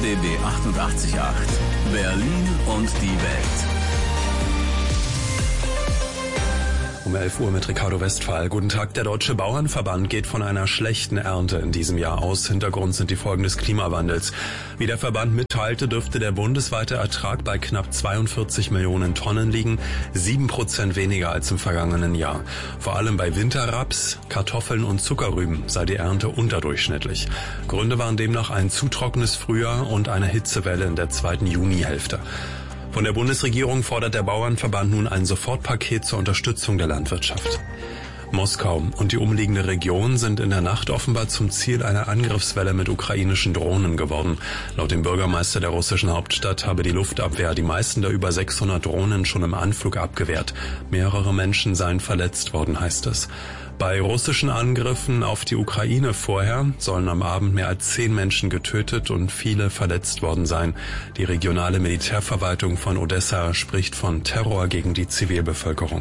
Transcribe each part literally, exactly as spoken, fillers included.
B B achtundachtzig Komma acht. Berlin und die Welt. Um elf Uhr mit Ricardo Westphal. Guten Tag. Der Deutsche Bauernverband geht von einer schlechten Ernte in diesem Jahr aus. Hintergrund sind die Folgen des Klimawandels. Wie der Verband mitteilte, dürfte der bundesweite Ertrag bei knapp zweiundvierzig Millionen Tonnen liegen, sieben Prozent weniger als im vergangenen Jahr. Vor allem bei Winterraps, Kartoffeln und Zuckerrüben sei die Ernte unterdurchschnittlich. Gründe waren demnach ein zu trockenes Frühjahr und eine Hitzewelle in der zweiten Junihälfte. Von der Bundesregierung fordert der Bauernverband nun ein Sofortpaket zur Unterstützung der Landwirtschaft. Moskau und die umliegende Region sind in der Nacht offenbar zum Ziel einer Angriffswelle mit ukrainischen Drohnen geworden. Laut dem Bürgermeister der russischen Hauptstadt habe die Luftabwehr die meisten der über sechshundert Drohnen schon im Anflug abgewehrt. Mehrere Menschen seien verletzt worden, heißt es. Bei russischen Angriffen auf die Ukraine vorher sollen am Abend mehr als zehn Menschen getötet und viele verletzt worden sein. Die regionale Militärverwaltung von Odessa spricht von Terror gegen die Zivilbevölkerung.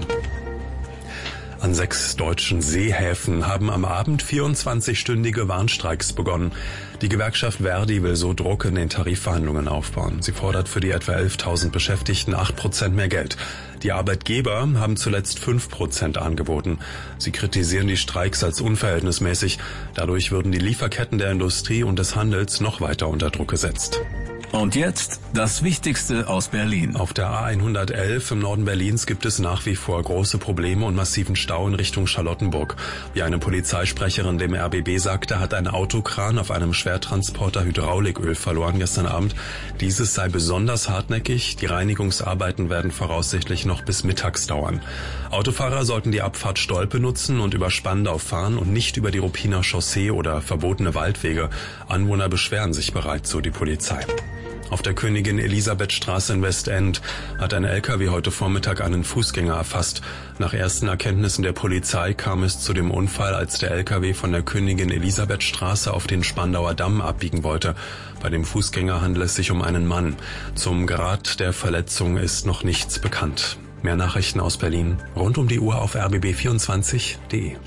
An sechs deutschen Seehäfen haben am Abend vierundzwanzigstündige Warnstreiks begonnen. Die Gewerkschaft Verdi will so Druck in den Tarifverhandlungen aufbauen. Sie fordert für die etwa elftausend Beschäftigten acht Prozent mehr Geld. Die Arbeitgeber haben zuletzt fünf Prozent angeboten. Sie kritisieren die Streiks als unverhältnismäßig. Dadurch würden die Lieferketten der Industrie und des Handels noch weiter unter Druck gesetzt. Und jetzt das Wichtigste aus Berlin. Auf der A hundertelf im Norden Berlins gibt es nach wie vor große Probleme und massiven Stau in Richtung Charlottenburg. Wie eine Polizeisprecherin dem R B B sagte, hat ein Autokran auf einem Schwertransporter Hydrauliköl verloren gestern Abend. Dieses sei besonders hartnäckig. Die Reinigungsarbeiten werden voraussichtlich noch bis mittags dauern. Autofahrer sollten die Abfahrt Stolpe nutzen und über Spandau fahren und nicht über die Ruppiner Chaussee oder verbotene Waldwege. Anwohner beschweren sich bereits, so die Polizei. Auf der Königin-Elisabeth-Straße in Westend hat ein L K W heute Vormittag einen Fußgänger erfasst. Nach ersten Erkenntnissen der Polizei kam es zu dem Unfall, als der L K W von der Königin-Elisabeth-Straße auf den Spandauer Damm abbiegen wollte. Bei dem Fußgänger handelt es sich um einen Mann. Zum Grad der Verletzung ist noch nichts bekannt. Mehr Nachrichten aus Berlin rund um die Uhr auf r b b vierundzwanzig punkt de.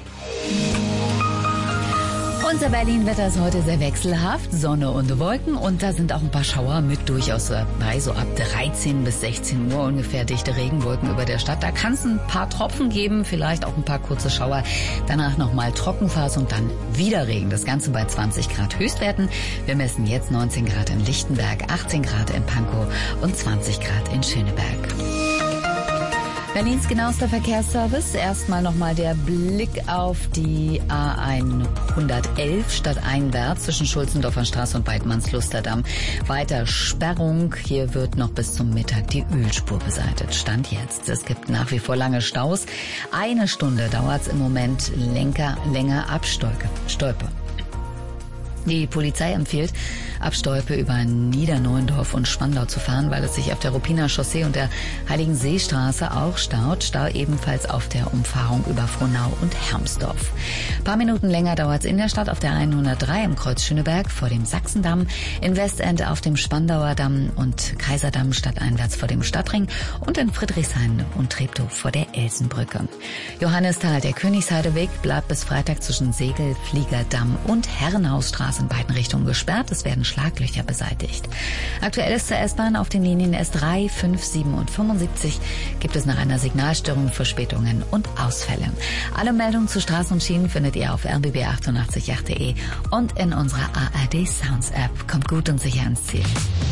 Unser Berlin-Wetter ist heute sehr wechselhaft, Sonne und Wolken und da sind auch ein paar Schauer mit durchaus dabei, so ab dreizehn bis sechzehn Uhr ungefähr dichte Regenwolken über der Stadt. Da kann es ein paar Tropfen geben, vielleicht auch ein paar kurze Schauer, danach nochmal Trockenphase und dann wieder Regen. Das Ganze bei zwanzig Grad Höchstwerten. Wir messen jetzt neunzehn Grad in Lichtenberg, achtzehn Grad in Pankow und zwanzig Grad in Schöneberg. Berlins genauester Verkehrsservice. Erstmal nochmal der Blick auf die A hundertelf stadteinwärts zwischen Schulzendorfer Straße und Weidmannslusterdamm. Weiter Sperrung. Hier wird noch bis zum Mittag die Ölspur beseitigt. Stand jetzt. Es gibt nach wie vor lange Staus. Eine Stunde dauert es im Moment Lenker, länger ab Stolpe. Stolpe. Die Polizei empfiehlt, ab Stolpe über Niederneuendorf und Spandau zu fahren, weil es sich auf der Ruppiner Chaussee und der Heiligenseestraße auch staut. Stau ebenfalls auf der Umfahrung über Frohnau und Hermsdorf. Ein paar Minuten länger dauert es in der Stadt auf der hundertdrei im Kreuz Schöneberg vor dem Sachsendamm, in Westend auf dem Spandauer Damm und Kaiserdamm stadteinwärts vor dem Stadtring und in Friedrichshain und Treptow vor der Elsenbrücke. Johannisthal, der Königsheideweg bleibt bis Freitag zwischen Segel, Fliegerdamm und Herrenhausstraße in beiden Richtungen gesperrt. Es werden Schlaglöcher beseitigt. Aktuell ist zur S-Bahn auf den Linien S drei, fünf, sieben und fünfundsiebzig gibt es nach einer Signalstörung Verspätungen und Ausfälle. Alle Meldungen zu Straßen und Schienen findet ihr auf r b b achtundachtzig punkt acht punkt de und in unserer A R D Sounds App. Kommt gut und sicher ans Ziel.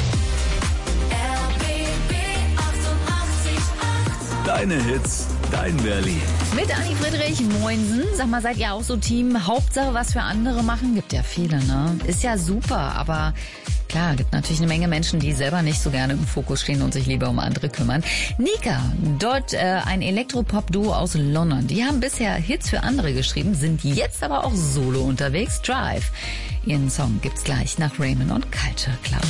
Deine Hits, dein Berlin. Mit Anni Friedrich, moinsen. Sag mal, seid ihr auch so Team Hauptsache was für andere machen? Gibt ja viele, ne? Ist ja super, aber klar, gibt natürlich eine Menge Menschen, die selber nicht so gerne im Fokus stehen und sich lieber um andere kümmern. Nika, dort äh, ein Elektropop-Duo aus London. Die haben bisher Hits für andere geschrieben, sind jetzt aber auch solo unterwegs. Drive. Ihren Song gibt's gleich nach Raymond und Culture Club.